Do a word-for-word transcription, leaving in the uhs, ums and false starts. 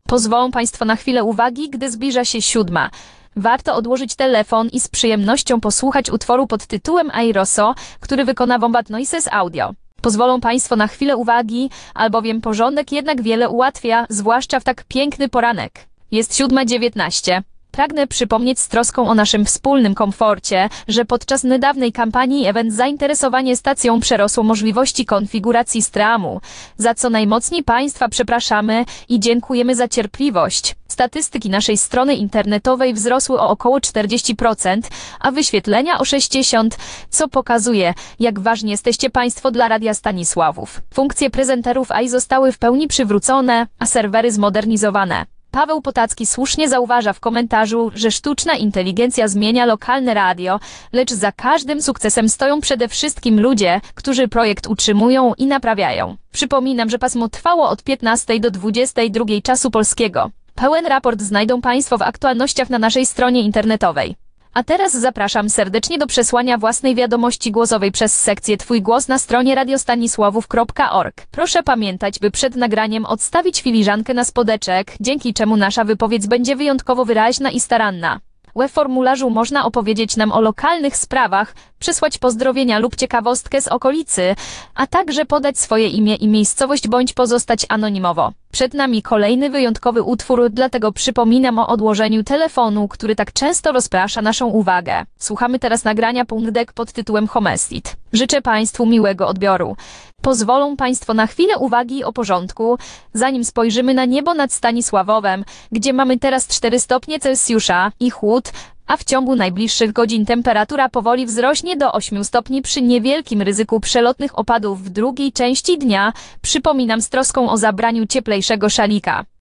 Pozwolą Państwo na chwilę uwagi, gdy zbliża się siódma. Warto odłożyć telefon i z przyjemnością posłuchać utworu pod tytułem Airoso, który wykona Wombat Noises Audio. Pozwolą Państwo na chwilę uwagi, albowiem porządek jednak wiele ułatwia, zwłaszcza w tak piękny poranek. Jest siódma dziewiętnaście. Pragnę przypomnieć z troską o naszym wspólnym komforcie, że podczas niedawnej kampanii event zainteresowanie stacją przerosło możliwości konfiguracji streamu, za co najmocniej Państwa przepraszamy i dziękujemy za cierpliwość. Statystyki naszej strony internetowej wzrosły o około czterdzieści procent, a wyświetlenia o sześćdziesiąt procent, co pokazuje, jak ważni jesteście Państwo dla Radia Stanisławów. Funkcje prezenterów A I zostały w pełni przywrócone, a serwery zmodernizowane. Paweł Potacki słusznie zauważa w komentarzu, że sztuczna inteligencja zmienia lokalne radio, lecz za każdym sukcesem stoją przede wszystkim ludzie, którzy projekt utrzymują i naprawiają. Przypominam, że pasmo trwało od piętnastej do dwudziestej drugiej czasu polskiego. Pełen raport znajdą Państwo w aktualnościach na naszej stronie internetowej. A teraz zapraszam serdecznie do przesłania własnej wiadomości głosowej przez sekcję Twój głos na stronie radiostanisławów kropka org. Proszę pamiętać, by przed nagraniem odstawić filiżankę na spodeczek, dzięki czemu nasza wypowiedź będzie wyjątkowo wyraźna i staranna. W formularzu można opowiedzieć nam o lokalnych sprawach, przysłać pozdrowienia lub ciekawostkę z okolicy, a także podać swoje imię i miejscowość bądź pozostać anonimowo. Przed nami kolejny wyjątkowy utwór, dlatego przypominam o odłożeniu telefonu, który tak często rozprasza naszą uwagę. Słuchamy teraz nagrania Pundek pod tytułem Homestead. Życzę Państwu miłego odbioru. Pozwolą Państwo na chwilę uwagi o porządku, zanim spojrzymy na niebo nad Stanisławowem, gdzie mamy teraz cztery stopnie Celsjusza i chłód, a w ciągu najbliższych godzin temperatura powoli wzrośnie do ośmiu stopni przy niewielkim ryzyku przelotnych opadów w drugiej części dnia. Przypominam z troską o zabraniu cieplejszego szalika.